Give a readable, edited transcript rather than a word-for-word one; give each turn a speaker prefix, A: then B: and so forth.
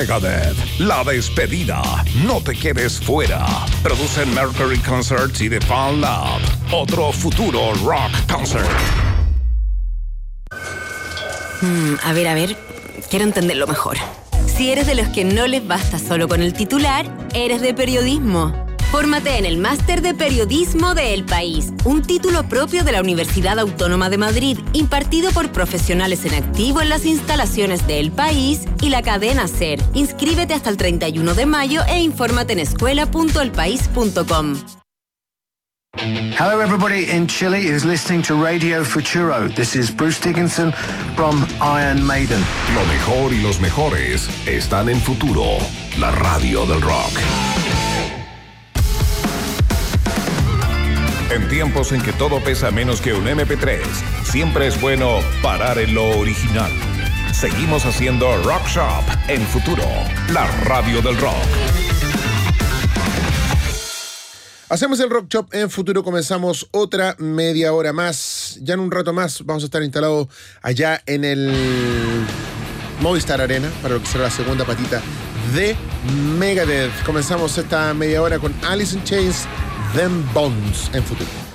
A: Megadeth, la despedida. No te quedes fuera. Producen Mercury Concerts y The Fan Lab. Otro futuro rock concert.
B: A ver. Quiero entenderlo mejor. Si eres de los que no les basta solo con el titular, eres de periodismo. Fórmate en el Máster de Periodismo de El País, un título propio de la Universidad Autónoma de Madrid, impartido por profesionales en activo en las instalaciones de El País y la cadena SER. Inscríbete hasta el 31 de mayo e infórmate en escuela.elpaís.com.
C: Hello everybody in Chile is listening to Radio Futuro. This is Bruce Dickinson from Iron Maiden.
A: Lo mejor y los mejores están en Futuro, la radio del rock. En tiempos en que todo pesa menos que un MP3, siempre es bueno parar en lo original. Seguimos haciendo Rock Shop en Futuro, la radio del rock.
D: Hacemos el Rock Shop en Futuro, comenzamos otra media hora más. Ya en un rato más vamos a estar instalados allá en el Movistar Arena para lo que será la segunda patita de Megadeth. Comenzamos esta media hora con Alice in Chains, Them Bones en Futuro.